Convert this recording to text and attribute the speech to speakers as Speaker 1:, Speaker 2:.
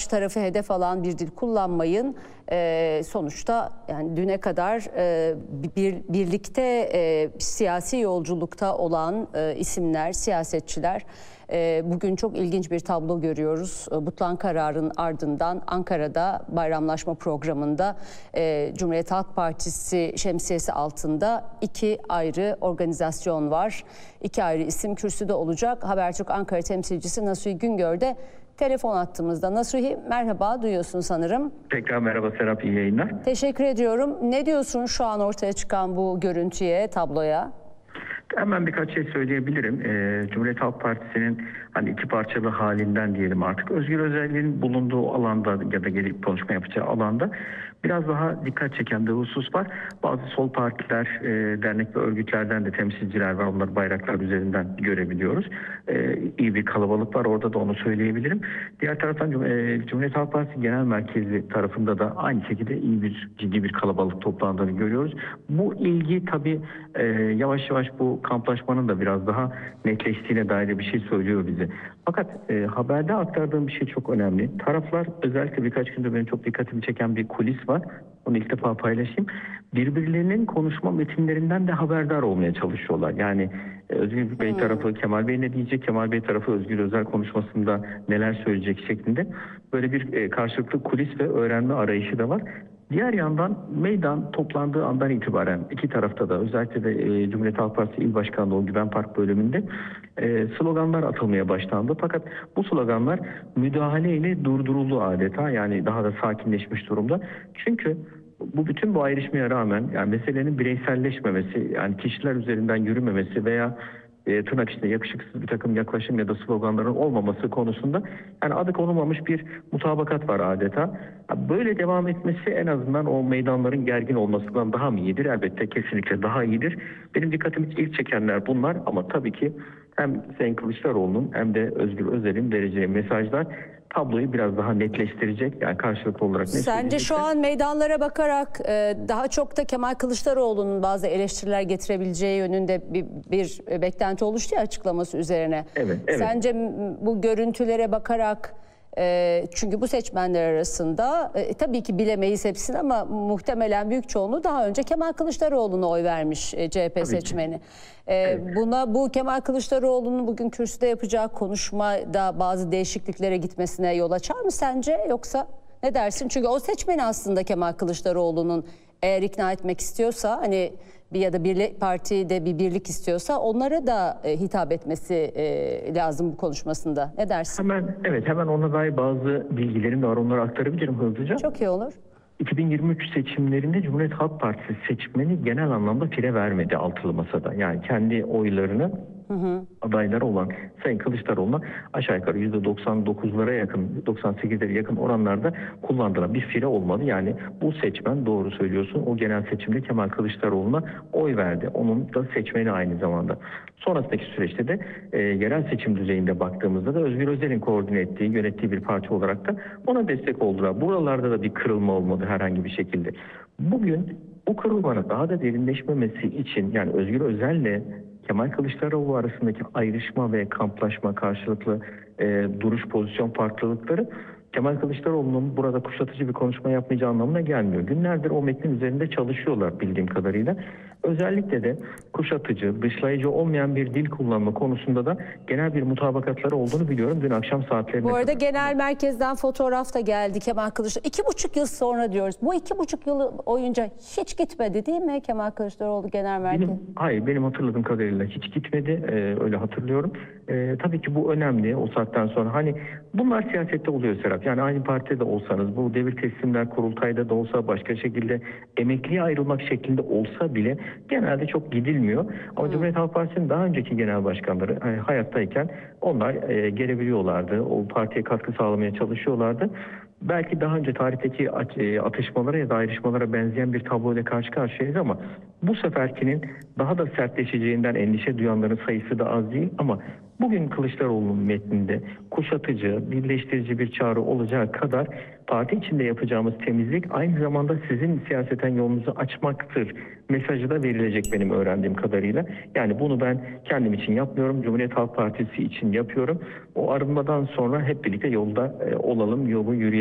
Speaker 1: tarafı hedef alan bir dil kullanmayın. Sonuçta yani düne kadar birlikte siyasi yolculukta olan isimler, siyasetçiler bugün çok ilginç bir tablo görüyoruz. Butlan kararın ardından Ankara'da bayramlaşma programında Cumhuriyet Halk Partisi şemsiyesi altında iki ayrı organizasyon var. İki ayrı isim kürsüde olacak. Habertürk Ankara temsilcisi Nasuhi Güngör de telefon attığımızda. Nasuhi, merhaba, duyuyorsun sanırım.
Speaker 2: Tekrar merhaba Serap, iyi yayınlar.
Speaker 1: Teşekkür ediyorum. Ne diyorsun şu an ortaya çıkan bu görüntüye, tabloya?
Speaker 2: Hemen birkaç şey söyleyebilirim. Cumhuriyet Halk Partisi'nin hani iki parçalı halinden diyelim artık. Özgür Özel'in bulunduğu alanda ya da gelip konuşma yapacağı alanda biraz daha dikkat çeken bir husus var. Bazı sol partiler, dernek ve örgütlerden de temsilciler var. Onları bayraklar üzerinden görebiliyoruz. İyi bir kalabalık var. Orada da onu söyleyebilirim. Diğer taraftan Cumhuriyet Halk Partisi Genel Merkezi tarafında da aynı şekilde ciddi bir kalabalık toplandığını görüyoruz. Bu ilgi tabii yavaş yavaş bu kamplaşmanın da biraz daha netleştiğine dair bir şey söylüyor bize. Fakat haberde aktardığım bir şey çok önemli. Taraflar, özellikle birkaç gündür benim çok dikkatimi çeken bir kulis var. Onu ilk defa paylaşayım. Birbirlerinin konuşma metinlerinden de haberdar olmaya çalışıyorlar. Yani Özgür Bey tarafı Kemal Bey ne diyecek, Kemal Bey tarafı Özgür Özel konuşmasında neler söyleyecek şeklinde böyle bir karşılıklı kulis ve öğrenme arayışı da var. Diğer yandan meydan toplandığı andan itibaren iki tarafta da özellikle de Cumhuriyet Halk Partisi İl Başkanlığı o Güven Park bölümünde sloganlar atılmaya başlandı. Fakat bu sloganlar müdahaleyle durduruldu adeta, yani daha da sakinleşmiş durumda. Çünkü bütün bu ayrışmaya rağmen yani meselenin bireyselleşmemesi, yani kişiler üzerinden yürümemesi veya tırnak içinde yakışıksız bir takım yaklaşım ya da sloganların olmaması konusunda yani adı konulmamış bir mutabakat var adeta. Böyle devam etmesi en azından o meydanların gergin olmasından daha mı iyidir? Elbette kesinlikle daha iyidir. Benim dikkatimi ilk çekenler bunlar, ama tabii ki hem Sayın Kılıçdaroğlu'nun hem de Özgür Özel'in vereceği mesajlar tabloyu biraz daha netleştirecek, yani karşılıklı olarak netleştirecek.
Speaker 1: Sence şu an meydanlara bakarak daha çok da Kemal Kılıçdaroğlu'nun bazı eleştiriler getirebileceği yönünde bir beklenti oluştu ya açıklaması üzerine.
Speaker 2: Evet.
Speaker 1: Sence bu görüntülere bakarak, çünkü bu seçmenler arasında tabii ki bilemeyiz hepsini ama muhtemelen büyük çoğunluğu daha önce Kemal Kılıçdaroğlu'na oy vermiş CHP seçmeni. Bu Kemal Kılıçdaroğlu'nun bugün kürsüde yapacağı konuşmada bazı değişikliklere gitmesine yol açar mı sence, yoksa ne dersin? Çünkü o seçmeni aslında Kemal Kılıçdaroğlu'nun eğer ikna etmek istiyorsa, hani ya da bir partide bir birlik istiyorsa onlara da hitap etmesi lazım bu konuşmasında. Ne dersin?
Speaker 2: Hemen ona dair bazı bilgilerim de var. Onları aktarabilirim hızlıca.
Speaker 1: Çok iyi olur.
Speaker 2: 2023 seçimlerinde Cumhuriyet Halk Partisi seçmeni genel anlamda fire vermedi altılı masada. Yani kendi oylarını adayları olan Sayın Kılıçdaroğlu'na aşağı yukarı %99'lara yakın, 98'lere yakın oranlarda kullandılar. Bir fire olmadı. Yani bu seçmen, doğru söylüyorsun, o genel seçimde Kemal Kılıçdaroğlu'na oy verdi. Onun da seçmeni aynı zamanda. Sonrasındaki süreçte de yerel seçim düzeyinde baktığımızda da Özgür Özel'in koordine ettiği, yönettiği bir parti olarak da ona destek oldular. Buralarda da bir kırılma olmadı herhangi bir şekilde. Bugün bu kırılmanın daha da derinleşmemesi için, yani Özgür Özel'le Kemal Kılıçdaroğlu arasındaki ayrışma ve kamplaşma, karşılıklı duruş, pozisyon farklılıkları Kemal Kılıçdaroğlu'nun burada kuşatıcı bir konuşma yapmayacağı anlamına gelmiyor. Günlerdir o metnin üzerinde çalışıyorlar bildiğim kadarıyla. Özellikle de kuşatıcı, dışlayıcı olmayan bir dil kullanma konusunda da genel bir mutabakatları olduğunu biliyorum. Dün akşam saatlerinde.
Speaker 1: Bu arada genel merkezden fotoğraf da geldi Kemal Kılıçdaroğlu. 2,5 yıl sonra diyoruz. Bu 2,5 yıl boyunca hiç gitmedi değil mi Kemal Kılıçdaroğlu genel merkez?
Speaker 2: Hayır, benim hatırladığım kadarıyla hiç gitmedi. Öyle hatırlıyorum. Tabii ki bu önemli o saatten sonra. Hani bunlar siyasette oluyor Serap. Yani aynı partide olsanız, bu devir teslimler kurultayda da olsa, başka şekilde emekliye ayrılmak şeklinde olsa bile genelde çok gidilmiyor. Ama Cumhuriyet Halk Partisi'nin daha önceki genel başkanları hayattayken onlar gelebiliyorlardı. O partiye katkı sağlamaya çalışıyorlardı. Belki daha önce tarihteki atışmalara ya da ayrışmalara benzeyen bir tabloyla karşı karşıyayız, ama bu seferkinin daha da sertleşeceğinden endişe duyanların sayısı da az değil. Ama bugün Kılıçdaroğlu'nun metninde kuşatıcı, birleştirici bir çağrı olacağı kadar parti içinde yapacağımız temizlik aynı zamanda sizin siyaseten yolunuzu açmaktır mesajı da verilecek benim öğrendiğim kadarıyla. Yani bunu ben kendim için yapmıyorum, Cumhuriyet Halk Partisi için yapıyorum. O arınmadan sonra hep birlikte yolda olalım, yolu yürüyelim.